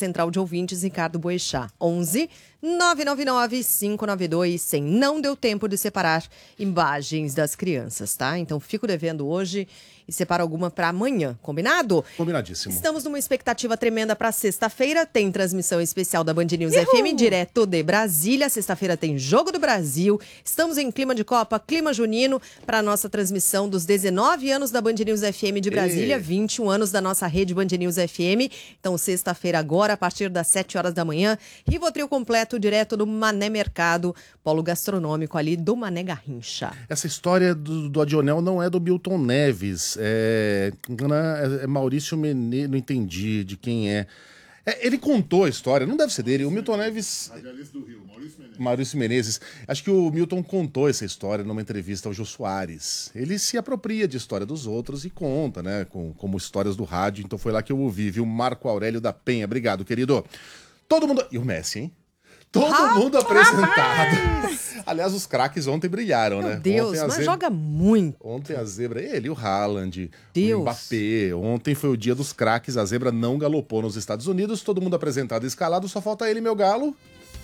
Central de Ouvintes Ricardo Boechat. 11 999 592 100. Não deu tempo de separar imagens das crianças, tá? Então fico devendo hoje e separo alguma para amanhã, combinado? Combinadíssimo. Estamos numa expectativa tremenda para sexta-feira. Tem transmissão especial da Band News FM, direto de Brasília. Sexta-feira tem Jogo do Brasil. Estamos em clima de Copa, clima junino, para a nossa transmissão dos 19 anos da Band News FM de Brasília, 21 anos da nossa rede Band News FM. Então, sexta-feira agora, a partir das 7 horas da manhã, Rivotril completo, direto do Mané Mercado, polo gastronômico ali do Mané Garrincha. Essa história do Adionel não é do Milton Neves, é Maurício Menezes, não entendi de quem é. Ele contou a história, não deve ser dele, o Milton Neves... Radialista do Rio, Maurício Menezes. Acho que o Milton contou essa história numa entrevista ao Jô Soares. Ele se apropria de história dos outros e conta, né, como histórias do rádio, então foi lá que eu ouvi, viu? Marco Aurélio da Penha, obrigado, querido. Todo mundo... E o Messi, hein? Todo mundo apresentado. Aliás, os craques ontem brilharam, né? Meu Deus, mas joga muito. Ontem a zebra, ele, o Haaland, Deus. o Mbappé. Ontem foi o dia dos craques, a zebra não galopou nos Estados Unidos, todo mundo apresentado e escalado, só falta ele, meu galo.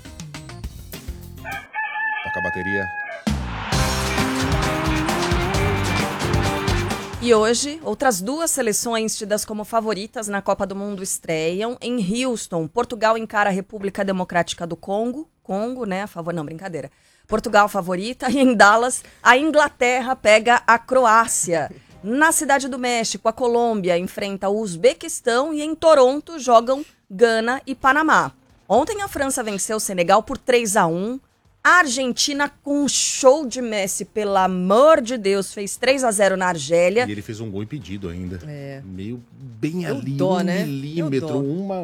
Toca a bateria. E hoje, outras duas seleções tidas como favoritas na Copa do Mundo estreiam. Em Houston, Portugal encara a República Democrática do Congo. Congo, né? Não, brincadeira. Portugal favorita. E em Dallas, a Inglaterra pega a Croácia. Na Cidade do México, a Colômbia enfrenta o Uzbequistão. E em Toronto, jogam Gana e Panamá. Ontem, a França venceu o Senegal por 3-1. A Argentina, com um show de Messi, pelo amor de Deus, fez 3-0 na Argélia. E ele fez um gol impedido ainda. Meio bem Eu ali, dó, 1 né? milímetro,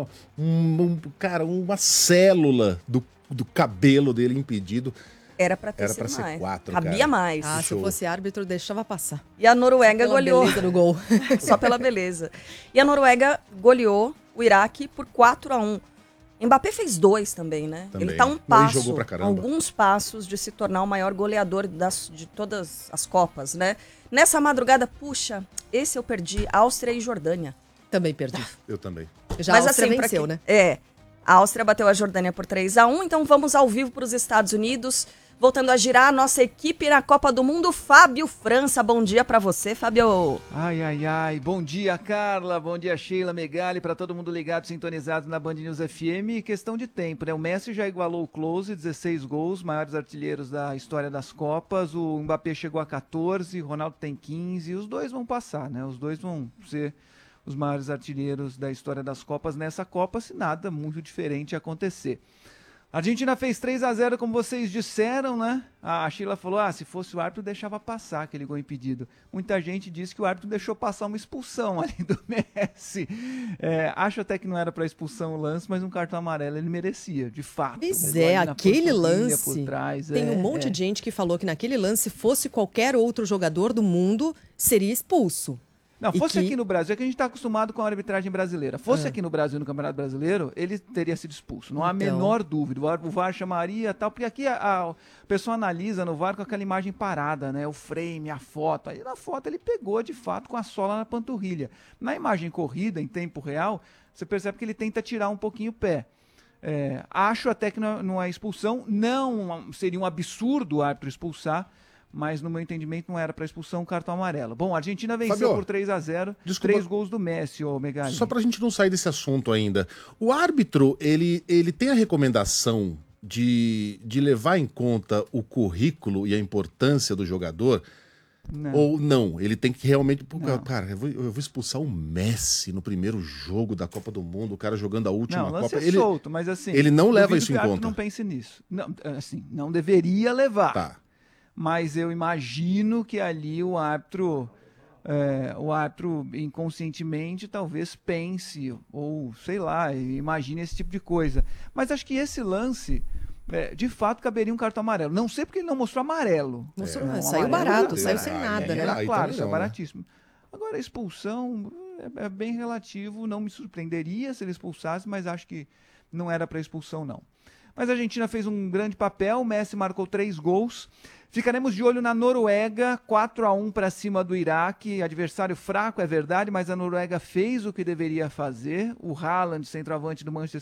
uma célula do cabelo dele impedido. Era pra ter Era sido pra ser mais. 4, Cabia cara. mais. Ah, se eu fosse árbitro, deixava passar. E a Noruega Pela goleou. beleza do gol. Só pela beleza. E a Noruega goleou o Iraque por 4-1. Mbappé fez 2 também, né? Também. Ele tá um Ele passo, jogou pra caramba. alguns passos de se tornar o maior goleador de todas as Copas, né? Nessa madrugada, puxa, esse eu perdi, Áustria e Jordânia. Também perdi. Eu também. Já a Áustria venceu, né? A Áustria bateu a Jordânia por 3-1, então vamos ao vivo para os Estados Unidos. Voltando a girar a nossa equipe na Copa do Mundo, Fábio França. Bom dia pra você, Fábio. Ai. Bom dia, Carla. Bom dia, Sheila Megali. Pra todo mundo ligado, sintonizado na Band News FM. Questão de tempo, né? O Messi já igualou o Klose, 16 gols, maiores artilheiros da história das Copas. O Mbappé chegou a 14, o Ronaldo tem 15. Os dois vão passar, né? Os dois vão ser os maiores artilheiros da história das Copas nessa Copa, se nada muito diferente acontecer. A Argentina fez 3-0, como vocês disseram, né? A Sheila falou, se fosse o árbitro, deixava passar aquele gol impedido. Muita gente disse que o árbitro deixou passar uma expulsão ali do Messi. Acho até que não era para expulsão o lance, mas um cartão amarelo ele merecia, de fato. Pois aquele lance, por trás, tem um monte de gente que falou que naquele lance, fosse qualquer outro jogador do mundo, seria expulso. Não, fosse aqui no Brasil, é que a gente está acostumado com a arbitragem brasileira. Fosse aqui no Brasil, no Campeonato Brasileiro, ele teria sido expulso. Não há a menor dúvida. O VAR chamaria e tal, porque aqui a pessoa analisa no VAR com aquela imagem parada, né? O frame, a foto. Aí na foto ele pegou, de fato, com a sola na panturrilha. Na imagem corrida, em tempo real, você percebe que ele tenta tirar um pouquinho o pé. Acho até que não é expulsão. Não seria um absurdo o árbitro expulsar, mas no meu entendimento não era para expulsão, o cartão amarelo. Bom, a Argentina venceu por 3-0, 3 gols do Messi, Megali. Só pra gente não sair desse assunto ainda. O árbitro, ele tem a recomendação de levar em conta o currículo e a importância do jogador? Não. Ou não? Ele tem que realmente... Cara, eu vou expulsar o Messi no primeiro jogo da Copa do Mundo, o cara jogando a última Copa. Ele solto, mas assim... Ele não leva isso em conta. Não pense nisso. Não, assim, não deveria levar. Tá. Mas eu imagino que ali o árbitro inconscientemente talvez pense, ou sei lá, imagine esse tipo de coisa. Mas acho que esse lance, de fato, caberia um cartão amarelo. Não sei porque ele não mostrou amarelo. Saiu barato, saiu sem nada, né? Claro, isso é baratíssimo. Agora, a expulsão é bem relativo, não me surpreenderia se ele expulsasse, mas acho que não era para expulsão, não. Mas a Argentina fez um grande papel, o Messi marcou 3 gols. Ficaremos de olho na Noruega, 4-1 para cima do Iraque. Adversário fraco, é verdade, mas a Noruega fez o que deveria fazer. O Haaland, centroavante do Manchester